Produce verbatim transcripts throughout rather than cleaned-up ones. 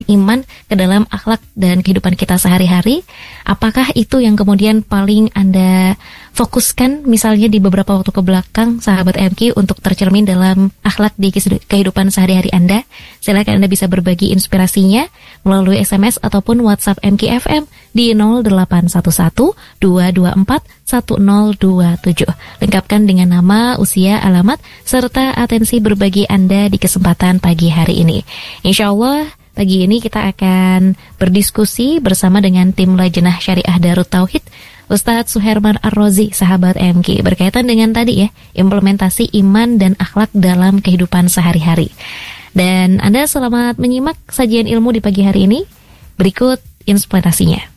iman ke dalam akhlak dan kehidupan kita sehari-hari. Apakah itu yang kemudian paling Anda fokuskan misalnya di beberapa waktu ke belakang, sahabat M Q, untuk tercermin dalam akhlak di kehidupan sehari-hari Anda? Silakan Anda bisa berbagi inspirasinya melalui S M S ataupun WhatsApp M Q F M di nol delapan satu satu dua dua empat satu nol dua tujuh. Lengkapkan dengan nama, usia, alamat, serta atensi berbagi Anda di kesempatan pagi hari ini. Insya Allah pagi ini kita akan berdiskusi bersama dengan tim Lajnah Syariah Darut Tauhid, Ustadz Suherman Ar-Rozi, sahabat M Q, berkaitan dengan tadi ya, implementasi iman dan akhlak dalam kehidupan sehari-hari. Dan Anda selamat menyimak sajian ilmu di pagi hari ini. Berikut inspirasinya.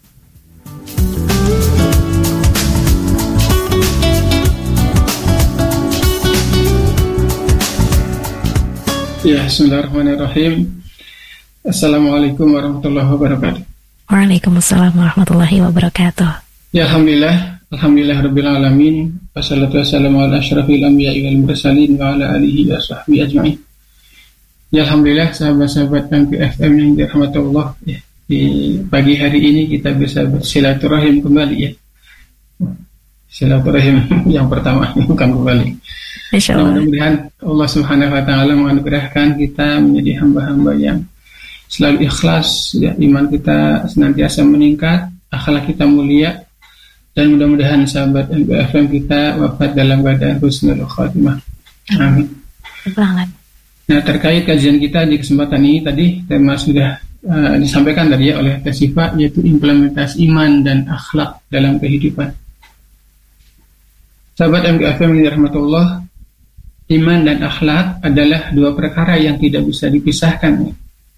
Ya, bismillahirrahmanirrahim. Assalamualaikum warahmatullahi wabarakatuh. Waalaikumsalam warahmatullahi wabarakatuh. Ya, alhamdulillah, alhamdulillah rabbil alamin. Wassalatu wassalamu ala asyrafil anbiya'i wal mursalin wa ala alihi wa sahbihi ajma'in. Ya, alhamdulillah sahabat-sahabat M Q F M yang dirahmati Allah, ya, di pagi hari ini kita bisa bersilaturahim kembali ya. Silaturahim yang pertama, bukan kembali. Insyaallah. Mudah-mudahan Allah Subhanahu wa taala menganugerahkan kita menjadi hamba-hamba yang selalu ikhlas, ya, iman kita senantiasa meningkat, akhlak kita mulia, dan mudah-mudahan sahabat M Q F M kita wafat dalam keadaan husnul khatimah. Amin. Nah, terkait kajian kita di kesempatan ini tadi tema sudah uh, disampaikan tadi ya oleh Tasifa, yaitu implementasi iman dan akhlak dalam kehidupan. Sahabat M Q F M yang dirahmati Allah, iman dan akhlak adalah dua perkara yang tidak bisa dipisahkan.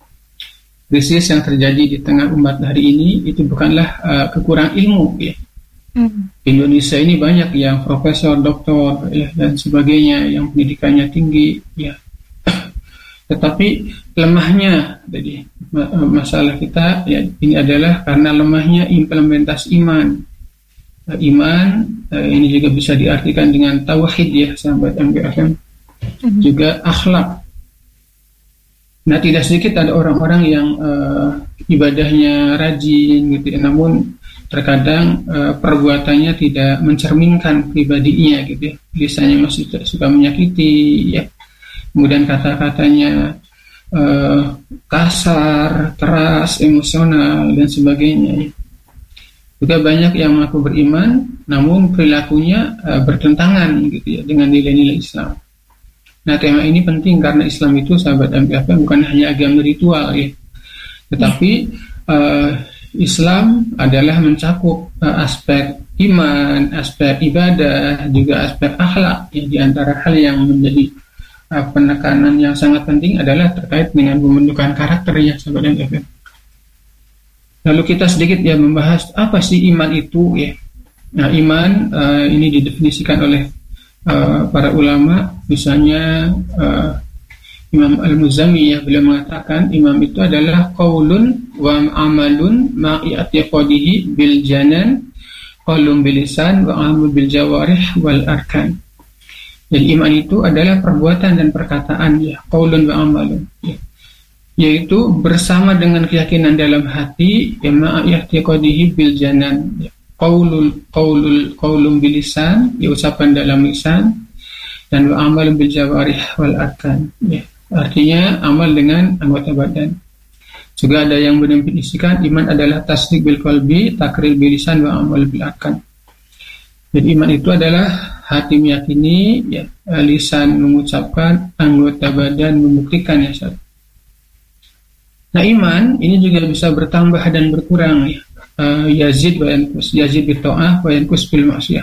Krisis yang terjadi di tengah umat hari ini itu bukanlah uh, kekurangan ilmu ya. Hmm. Indonesia ini banyak yang profesor, doktor ya, dan sebagainya yang pendidikannya tinggi ya. Tetapi lemahnya jadi masalah kita ya, ini adalah karena lemahnya implementasi iman. Uh, iman uh, ini juga bisa diartikan dengan tauhid ya, sahabat M Q F M. Hmm. Juga akhlak. Nah, tidak sedikit ada orang-orang yang uh, ibadahnya rajin gitu, namun terkadang uh, perbuatannya tidak mencerminkan pribadinya gitu ya. Lisannya masih suka menyakiti ya. Kemudian kata-katanya uh, kasar, keras, emosional dan sebagainya ya. Juga banyak yang mengaku beriman namun perilakunya uh, bertentangan gitu ya dengan nilai-nilai Islam. Nah, tema ini penting karena Islam itu, sahabat M Q F M, bukan hanya agama ritual ya, tetapi uh, Islam adalah mencakup uh, aspek iman, aspek ibadah, juga aspek akhlak ya. Di antara hal yang menjadi uh, penekanan yang sangat penting adalah terkait dengan pembentukan karakter ya, sahabat M Q F M. Lalu kita sedikit ya membahas apa sih iman itu ya. Nah, iman uh, ini didefinisikan oleh Uh, para ulama, misalnya uh, Imam Al-Muzami ya, beliau mengatakan imam itu adalah qaulun wa amalun ma'i'atiqadihi bil janan, qaulun bil lisan wa amal bil jawarih wal arkan. Jadi iman itu adalah perbuatan dan perkataan ya, qaulun wa amalun ya, yaitu bersama dengan keyakinan dalam hati ya, ma'i'atiqadihi bil janan ya. Qaulul qaulul qaulun bil lisan, ya, ucapan dalam lisan, dan wa amalun bil jawarih wal arkan ya, artinya amal dengan anggota badan. Juga ada yang mendefinisikan iman adalah tasdik bil qalbi, takrir bil lisan, wa amal bil arkan. Jadi iman itu adalah hati meyakini ya, lisan mengucapkan, anggota badan membuktikan ya. Nah, iman ini juga bisa bertambah dan berkurang ya. Uh, yazid wa yanqus, yazid bil ta'ah wa yanqus bil ma'siyah.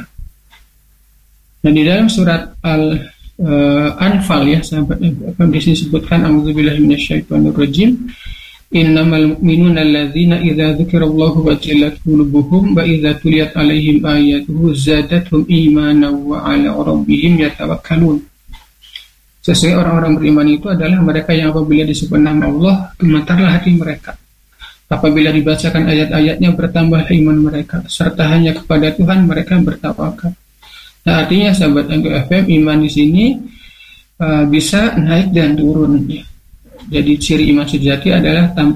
Dan di dalam surat Al-Anfal uh, ya, sahabat yang disebutkan a'udzubillahi minasyaitonir rajim, innamal mu'minuna alladzina idza dzukirallahu wajilat qulubuhum wa idza tuliyat 'alaihim ayatuhu zadatuhum imanan wa 'ala rabbihim yatawakkalun. Sesungguhnya orang-orang beriman itu adalah mereka yang apabila disebut nama Allah gemetarlah hati mereka. Apabila dibacakan ayat-ayatnya bertambah iman mereka, serta hanya kepada Tuhan mereka bertawakal. Nah, artinya sahabat M Q F M, iman di sini uh, bisa naik dan turun ya. Jadi ciri iman sejati adalah